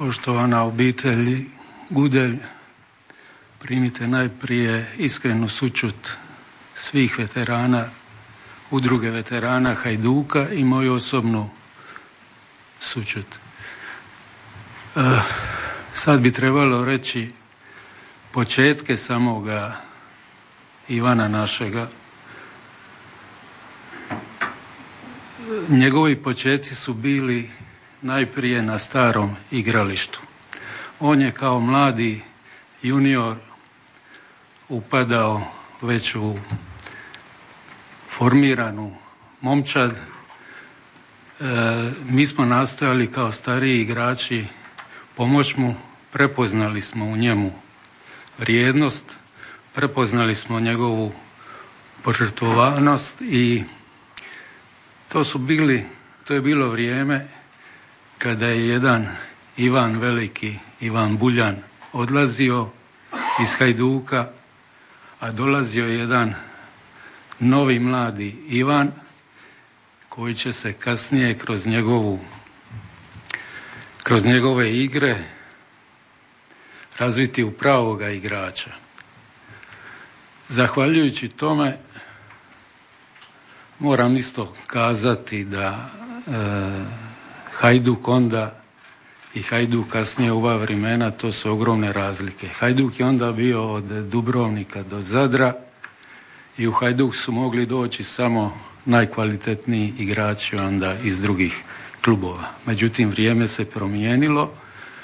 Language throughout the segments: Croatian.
Poštovana obitelj Gudelj, primite najprije iskrenu sućut svih veterana, udruge veterana Hajduka i moju osobnu sućut. Sad bi trebalo reći početke samoga Ivana našega. Njegovi početci su bili najprije na starom igralištu. On je kao mladi junior upadao već u formiranu momčad. Mi smo nastojali kao stariji igrači pomoći mu, prepoznali smo u njemu vrijednost, prepoznali smo njegovu požrtvovanost i to je bilo vrijeme kada je jedan Ivan Veliki, Ivan Buljan odlazio iz Hajduka, a dolazio je jedan novi mladi Ivan koji će se kasnije kroz njegove igre razviti u pravoga igrača. Zahvaljujući tome moram isto kazati da Hajduk onda i Hajduk kasnije u ova vremena, to su ogromne razlike. Hajduk je onda bio od Dubrovnika do Zadra i u Hajduk su mogli doći samo najkvalitetniji igrači onda iz drugih klubova. Međutim, vrijeme se promijenilo.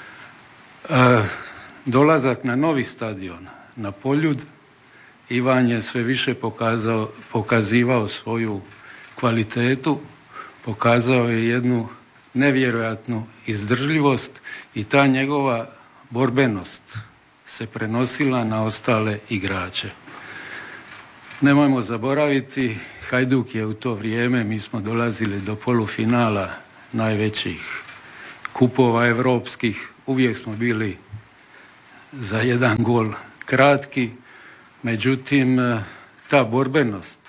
Dolazak na novi stadion, na Poljud, Ivan je sve više pokazivao svoju kvalitetu, pokazao je jednu nevjerojatnu izdržljivost i ta njegova borbenost se prenosila na ostale igrače. Nemojmo zaboraviti, Hajduk je u to vrijeme, mi smo dolazili do polufinala najvećih kupova europskih, uvijek smo bili za jedan gol kratki, međutim ta borbenost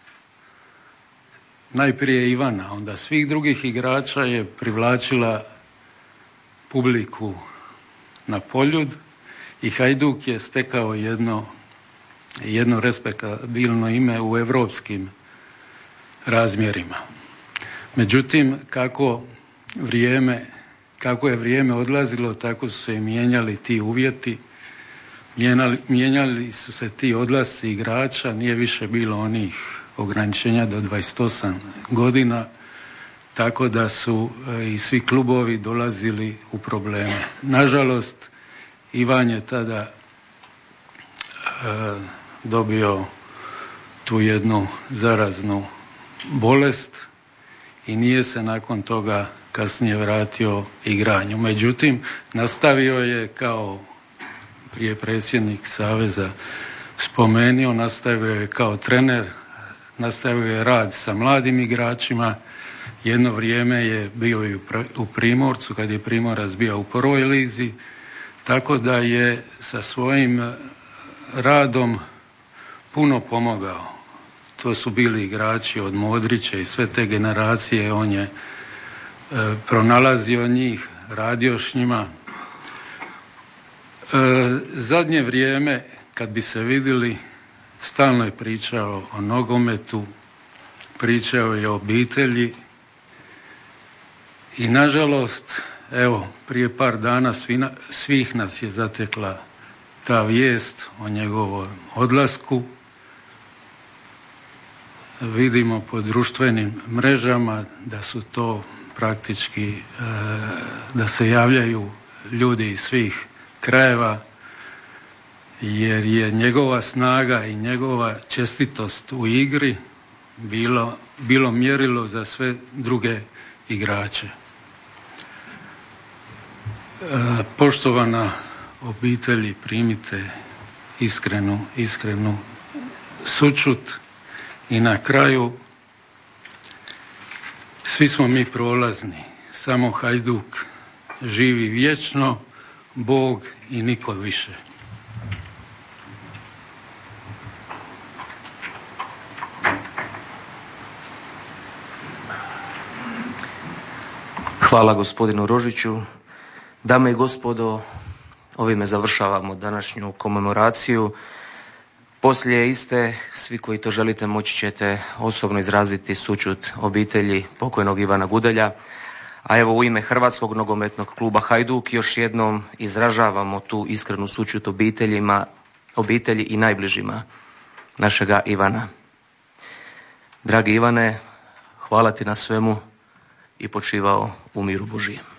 najprije Ivana, onda svih drugih igrača je privlačila publiku na Poljud i Hajduk je stekao jedno respektabilno ime u europskim razmjerima. Međutim, kako je vrijeme odlazilo, tako su se mijenjali ti uvjeti, mijenjali su se ti odlasci igrača, nije više bilo onih ograničenja do 28 godina, tako da su i svi klubovi dolazili u probleme. Nažalost, Ivan je tada dobio tu jednu zaraznu bolest i nije se nakon toga kasnije vratio igranju. Međutim, nastavio je kao prije predsjednik Saveza spomenuo, nastavio je kao trener, nastavio je rad sa mladim igračima. Jedno vrijeme je bio i u Primorcu, kad je Primorac bio u prvoj lizi, tako da je sa svojim radom puno pomogao. To su bili igrači od Modrića i sve te generacije, on je pronalazio njih, radio s njima. Zadnje vrijeme, kad bi se vidjeli, stalno je pričao o nogometu, pričao je o obitelji i nažalost, evo, prije par dana svih nas je zatekla ta vijest o njegovom odlasku. Vidimo po društvenim mrežama da su to praktički, da se javljaju ljudi iz svih krajeva, jer je njegova snaga i njegova čestitost u igri bilo mjerilo za sve druge igrače. Poštovana obitelji, primite iskrenu sućut i na kraju, svi smo mi prolazni, samo Hajduk živi vječno, Bog i niko više. Hvala gospodinu Rožiću Dame i gospodo, ovime završavamo današnju komemoraciju. Poslije iste, svi koji to želite moći ćete osobno izraziti sućut obitelji pokojnog Ivana Gudelja. A evo u ime Hrvatskog nogometnog kluba Hajduk još jednom izražavamo tu iskrenu sućut obitelji i najbližima našega Ivana. Dragi Ivane, hvala ti na svemu i počivao u miru Božijem.